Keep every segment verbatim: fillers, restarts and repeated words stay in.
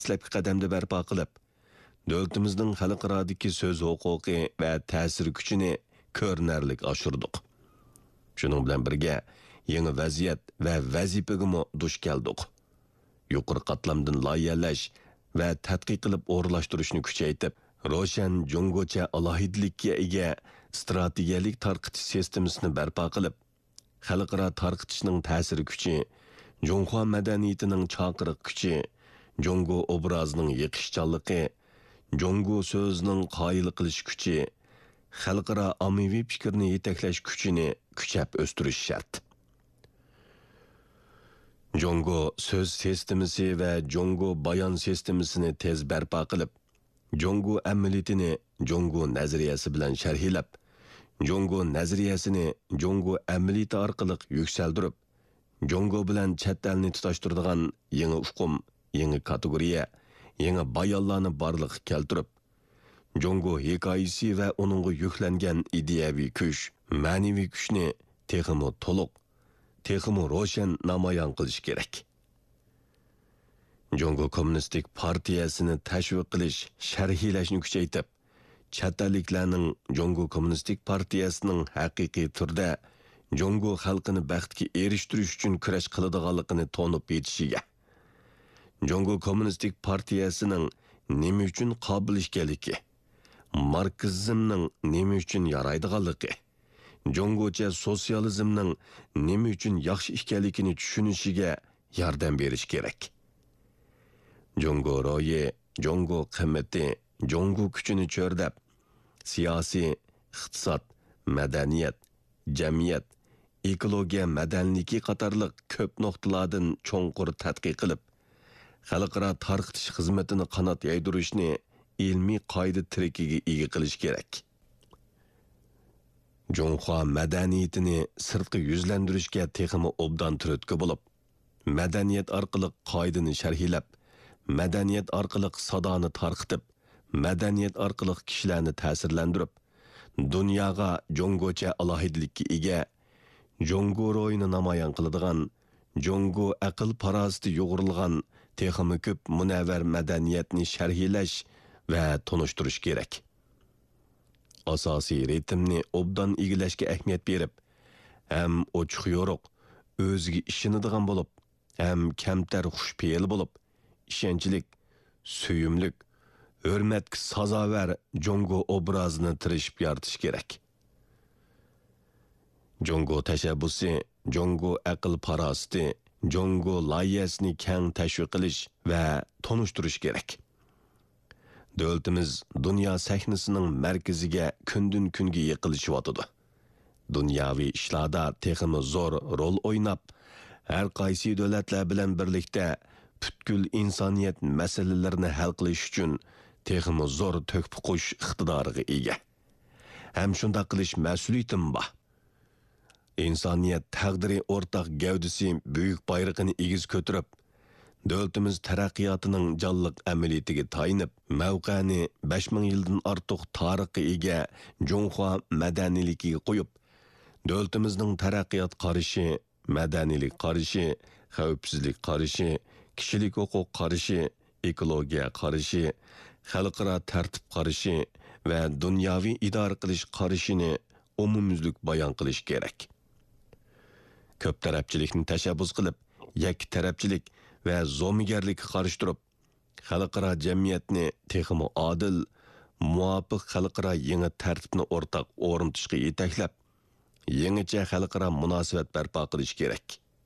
dastlabki qadamda barpo qilib, davlatimizning xalqarodagi so'z huquqi va ta'sir kuchini ko'rinarli oshirdik. Shuning bilan birga yangi vaziyat va vazifaga duch keldik. Yuqori qatlamdan loyihalash va tadqiq qilib o'rlashtirishni kuchaytirib, Roshan Jongocha alohidalikka ega strategiyalik tarqitish sistemasini barpo qilib, xalqaro tarqitishning ta'sir kuchi, Jonghua madaniyatining chaqiriq kuchi, Jongo obrazining yiqishchanligi, Jongo so'zining qoyil qilish kuchi, xalqaro ommaviy fikrni yetaklash kuchini kuchab o'stirish shart. Jongo so'z sistemasi va Jongo bayon sistemasini tez barpo qilib, Jongo amaliyotini Jongo nazariyasi bilan sharhlab, Jongo nazariyasini Jongo amaliyoti orqali yuksaltirib, Jongo bilan chet elni tutashtiradigan yangi uqum, yangi kategoriya, yangi bayonlarni barliq keltirib, Jongo hikoyasi va uningga yuklangan ideyaviy kuch, ma'naviy kuchni texmo to'liq, texmo ro'shan namoyon qilish kerak. Jongo Kommunistik partiyasini tashviq qilish, sharhlashni kuchaytirib, chet elliklarning Jongo Kommunistik partiyasining haqiqiy turda Jongo xalqini baxtga erishtirish uchun kurash qiladiganligini to'nib yetishiga, Jongo Kommunistik partiyasining nima uchun qobil ekanligi, marksizmning nima uchun yaraydiganligi, Jongocha sotsializmning nima uchun yaxshi ekanligini tushunishiga yordam berish kerak. Jongo ro'yi, Jongo qimmati, Jongo kuchini cho'rdab, siyosiy, iqtisod, madaniyat, jamiyat, ekologiya madanligi qatorliq ko'p nuqtalardan cho'nqur tadqiq qilib, xalqaro tarqitish xizmatini qanot yaydirishni ilmiy qoida tirikiga ega qilish kerak. Jonghua madaniyatini sirtqi yuzlantirishga texmi obdan turtki bo'lib, madaniyat orqali qoidani sharhlab, madaniyat orqali sadoni tarqitib, madaniyat orqali kishilarni ta'sirlantirib, dunyoga Jongocha alohidalikka ega, Jongo ro'yini namoyon qiladigan, Jongo aql parosati yo'g'rilgan texmi ko'p munavvar madaniyatni sharhlash va tonishtirish kerak. Asosiy ritmni obdan egilashga ahamiyat berib, ham ochiq yo'riq, o'ziga ishonadigan bo'lib, ham kamtar xushpeyil bo'lib, ishonchlik, suyumlik, hurmatga sazovar Jongo obrazini tirishib yaratish kerak. Jongo tashabbusi, Jongo aql parosati, Jongo loyihasini keng tashviq qilish va tonishtirish kerak. Davlatimiz dunyo sahnasining markaziga kundan kunga yiqilishyotidi. Dunyoviy ishlarda texmi zo'r rol o'ynab, har qaysi davlatlar bilan birlikda butkul insoniyat masalalarini hal qilish uchun texmi zo'r to'kib qo'yish iqtidoriga ega. Ham shunday qilish mas'uliyatim bor. İnsaniyet taqdiri o'rtaq gavdisi büyük bayrog'ini egiz ko'tarib, davlatimiz taraqqiyotning jonliq amaliyatiga tayinib, mavqani besh ming yildan ortiq tarixga ega Jonghua madaniyligiga qo'yib, davlatimizning taraqqiyot qarashi, madaniylik qarashi, xavfsizlik qarashi, kishilik huquq qarashi, ekologiya qarashi, xalqaro tartib qarashi va dunyoviy idora qilish qarashini umumyuzlik bayon qilish kerak. Ko'p tarafchilikni tashabbus qilib, yakki tarafchilik va zo'migarlikka qarshi turib, xalqaro jamiyatni texmi odil, muvofiq xalqaro yangi tartibni o'rtaq o'rnatishga yetaklab, yangicha xalqaro munosabat barpo qilish kerak.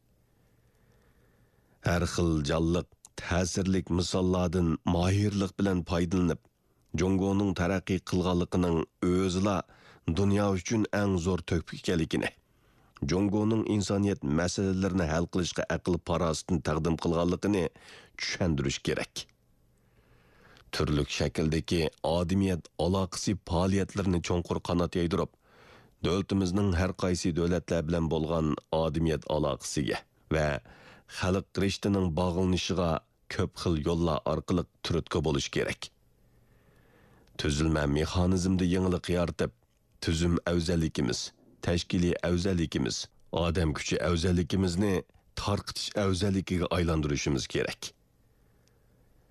Har xil jonliq, ta'sirlik misollardan mohirlik bilan foydalanib, Jongoning taraqqiy qilganligining o'zila dunyo uchun eng zo'r to'piq ekanligini, Jongoning insoniyat masalalarini hal qilishga aql parosatini taqdim qilganligini tushuntirish kerak. Turli shakldagi odamiyat aloqasi faoliyatlarini cho'nqur qanot yaydirib, davlatimizning har qaysi davlatlar bilan bo'lgan odamiyat aloqasiga va xalq rishtining bog'lanishiga ko'p xil yo'llar orqali turtki bo'lish kerak. Tuzilma mexanizmda yangilik yaratib, tuzum afzalligimiz, tashkiliy afzalligimiz, odam kuchi afzalligimizni tarqitish afzalligiga aylantirishimiz kerak.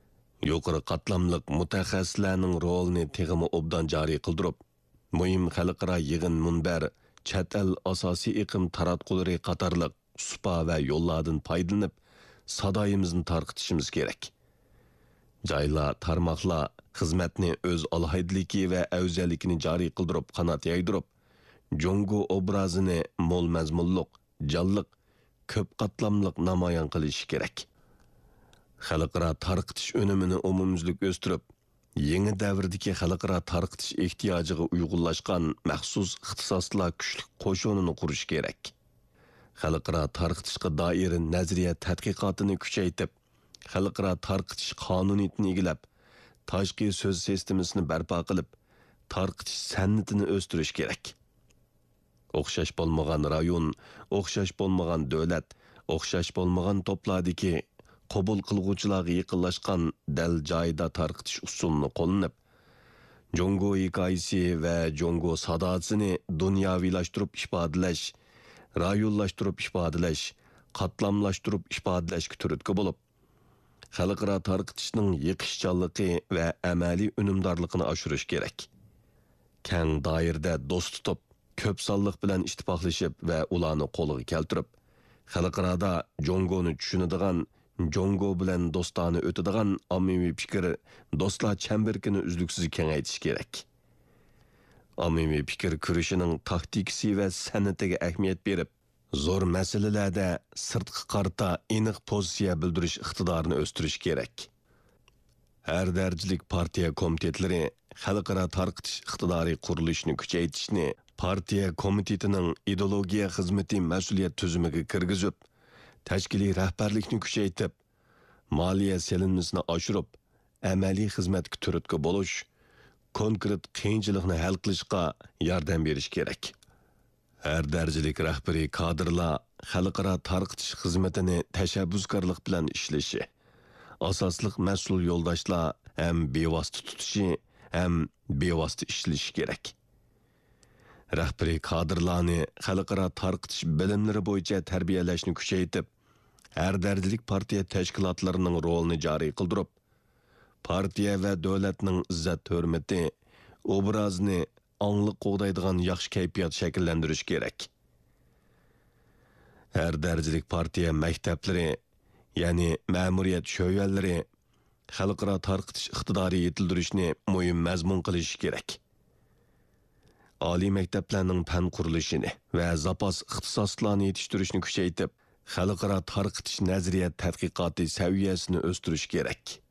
yuqori qatlamliq mutaxassislarning rolini teg'imi obdan joriy qildirib, muhim xalqaro yig'in munbar, chet el asosiy iqim taratqullari qatorliq supa va yo'llardan foydalanib, sadoyimizni tarqitishimiz kerak. Joylar, tarmoqlar xizmatni o'z alohidligi va afzalligini joriy qildirib, qanot yaydirib, Jongo obrazini mo'l mazmunliq, jonliq, ko'p qatlamliq namoyon qilish kerak. Xalqaro tarqitish unumini umumyuzlik o'stirib, yangi davrdagi xalqaro tarqitish ehtiyojiga uyg'unlashgan maxsus ixtisoslar kuchli qo'shinini qurish kerak. Xalqaro tarqitishga doir nazariya tadqiqotini kuchaytirib, xalqaro tarqitish qonuniyatini egilab, tashqi so'z sistemasini barpo qilib, tarqitish san'atini o'stirish kerak. O'xshash bo'lmagan rayon, o'xshash bo'lmagan davlat, o'xshash bo'lmagan to'plardagi qabul qilguvchilarga yaqinlashgan dal joyda tarqitish usulini qo'llanib, Jongo hikoyasi va Jongo sadosini dunyoviylashtirib ifodalash, rayonlashtirib ifodalash, qatlamlashtirib ifodalashga turtki bo'lib, xalqaro tarqitishning yiqishchanligi va amaliy unumdorligini oshirish kerak. Keng doirada do'st tutib, ko'p sonliq bilan ittifoqlashib va ularni qo'lga keltirib, xalqaroda Jongoni tushunadigan, Jongo bilan do'stona o'tadigan ommaviy fikr, do'stlar chamberkini uzluksiz kengaytirish kerak. Ommaviy fikr kurishining taktikasi va san'atiga ahamiyat berib, zo'r masalalarda sirtqi qarta aniq pozitsiya bildirish iqtidorini o'stirish kerak. Har darajalik partiya komitetlari xalqaro tarqitish iqtidori qurilishini kuchaytirishni partiya komitetining ideologiya xizmati mas'uliyat tuzumiga kirgizib, tashkiliy rahbarlikni kuchaytirib, moliya selinmasini oshirib, amaliy xizmatga turtki bo'lish, konkret qiyinchilikni hal qilishga yordam berish kerak. Har darajalik rahbariy kadrlar xalqaro tarqitish xizmatini tashabbuskorlik bilan ishlashi, asosliq mas'ul yo'ldoshlar ham bevosita tutishi, ham bevosita ishlashi kerak. Rahbariy kadrlarni xalqaro tarqitish bilimlari bo'yicha tarbiyalashni kuchaytirib, har darajalik partiya tashkilotlarining rolini joriy qildirib, partiya va davlatning izzat hurmati, obrazini angliq qo'g'daydigan yaxshi kayfiyat shakllantirish kerak. Har darajalik partiya maktablari, ya'ni ma'muriyat sho'yallari xalqaro tarqitish iqtidori yetildirishni muhim mazmun qilishi kerak. Oliy maktablarning fan qurilishini va zapas ixtisoslarni yetishtirishni kuchaytirib, xalqaro tarqitish nazariyat tadqiqoti saviyasini o'stirish kerak.